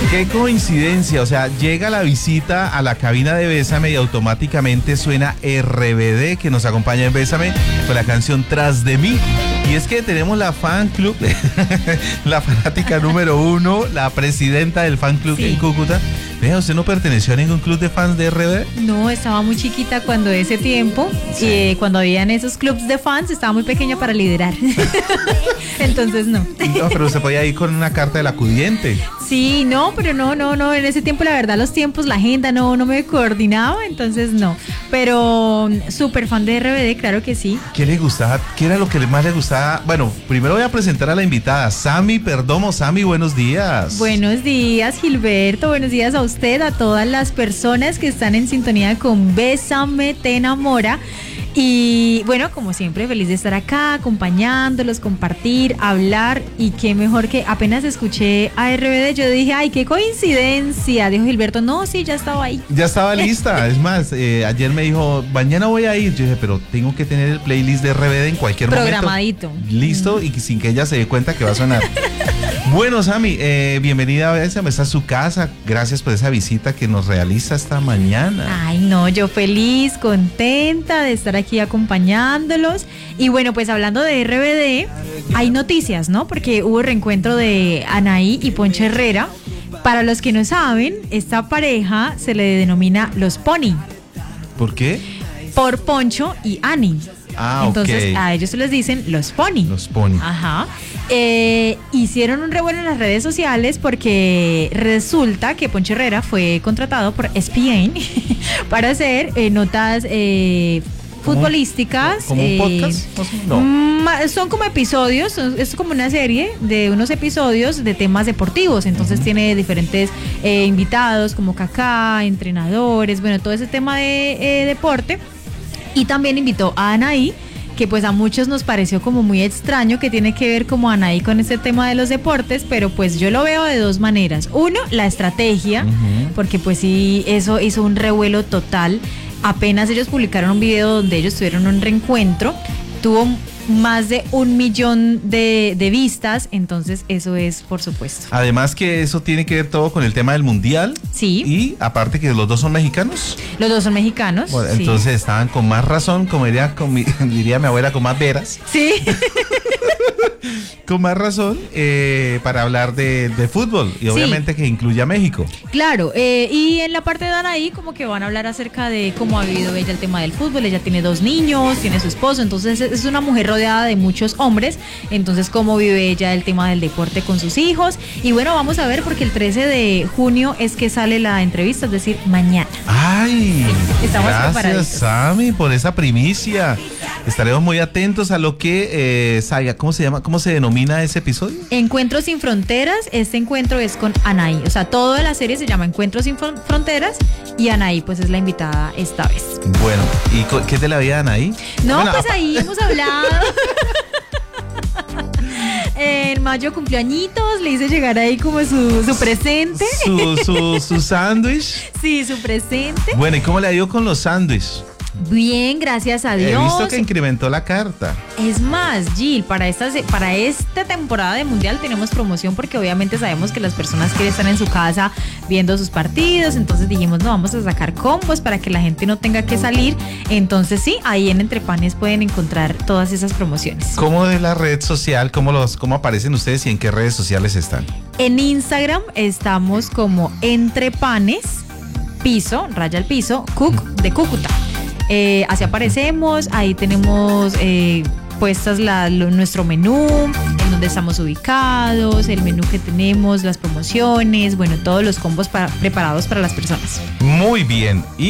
Qué coincidencia, o sea, llega la visita a la cabina de Bésame y automáticamente suena RBD, que nos acompaña en Bésame con la canción Tras de mí. Y es que tenemos la fan club, la fanática número 1, la presidenta del fan club en Cúcuta. Vea, ¿usted no perteneció a ningún club de fans de RBD? No, estaba muy chiquita cuando ese tiempo, y cuando habían esos clubs de fans, estaba muy pequeña para liderar. Entonces no. No, pero usted podía ir con una carta del acudiente. Sí, no, pero no, en ese tiempo la verdad los tiempos, la agenda no me coordinaba, entonces no. Pero súper fan de RBD, claro que sí. ¿Qué le gustaba? ¿Qué era lo que más le gustaba? Bueno, primero voy a presentar a la invitada, Sammy Perdomo. Sammy, buenos días. Buenos días, Gilberto, buenos días a usted, a todas las personas que están en sintonía con Bésame, te enamora. Y bueno, como siempre, feliz de estar acá, acompañándolos, compartir, hablar. Y qué mejor que apenas escuché a RBD, yo dije, ay, qué coincidencia. Dijo Gilberto, no, sí, ya estaba ahí. Ya estaba lista, es más, ayer me dijo, mañana voy a ir. Yo dije, pero tengo que tener el playlist de RBD en cualquier programadito. Momento. Listo, y sin que ella se dé cuenta que va a sonar. Bueno, Sammy, bienvenida a Bésame, esta es su casa. Gracias por esa visita que nos realiza esta mañana. Ay, no, yo feliz, contenta de estar aquí acompañándolos. Y bueno, pues hablando de RBD, hay noticias, ¿no? Porque hubo reencuentro de Anaí y Poncho Herrera. Para los que no saben, esta pareja se le denomina los Pony. ¿Por qué? Por Poncho y Ani. Ah, entonces okay. A ellos se les dicen los Pony. Los Pony. Ajá. Hicieron un revuelo en las redes sociales porque resulta que Poncho Herrera fue contratado por ESPN para hacer notas futbolísticas. ¿Como un podcast? No. Son como episodios, es como una serie de unos episodios de temas deportivos. Entonces tiene diferentes invitados como Kaká, entrenadores, bueno, todo ese tema de deporte. Y también invitó a Anaí, que pues a muchos nos pareció como muy extraño, que tiene que ver como Anaí con este tema de los deportes, pero pues yo lo veo de dos maneras. Uno, la estrategia, porque pues sí, eso hizo un revuelo total. Apenas ellos publicaron un video donde ellos tuvieron un reencuentro, tuvo más de 1 millón de vistas, entonces eso es por supuesto. Además que eso tiene que ver todo con el tema del mundial. Sí. Y aparte que los dos son mexicanos. Los dos son mexicanos. Bueno, sí. Entonces estaban con más razón, como diría mi abuela, con más veras. Sí. Con más razón para hablar de fútbol y obviamente que incluye a México. Claro, y en la parte de Anaí como que van a hablar acerca de cómo ha vivido ella el tema del fútbol. Ella tiene 2 niños, tiene su esposo, entonces es una mujer rodeada de muchos hombres, entonces cómo vive ella el tema del deporte con sus hijos. Y bueno, vamos a ver porque el 13 de junio es que sale la entrevista, es decir, mañana. ¡Ay! Sí, estamos gracias, preparados. Sammy, por esa primicia. Estaremos muy atentos a lo que salga. ¿Cómo se llama? ¿Cómo se denomina ese episodio? Encuentros sin fronteras. Este encuentro es con Anaí. O sea, toda la serie se llama Encuentros sin fronteras y Anaí pues es la invitada esta vez. Bueno, ¿y qué es de la vida de Anaí? No, bueno, pues ahí hemos hablado. En mayo cumplió añitos, le hice llegar ahí como su presente. Su sándwich. Sí, su presente. Bueno, ¿y cómo le ha ido con los sándwiches? Bien, gracias a Dios. He visto que incrementó la carta. Es más, Gil, para esta temporada de Mundial tenemos promoción porque obviamente sabemos que las personas quieren estar en su casa viendo sus partidos, entonces dijimos, no, vamos a sacar combos para que la gente no tenga que salir. Entonces sí, ahí en Entrepanes pueden encontrar todas esas promociones. ¿Cómo es la red social? ¿Cómo aparecen ustedes y en qué redes sociales están? En Instagram estamos como Entrepanes, _, Cook de Cúcuta. Así aparecemos, ahí tenemos puestas nuestro menú, en donde estamos ubicados, el menú que tenemos, las promociones, bueno, todos los combos preparados para las personas. Muy bien.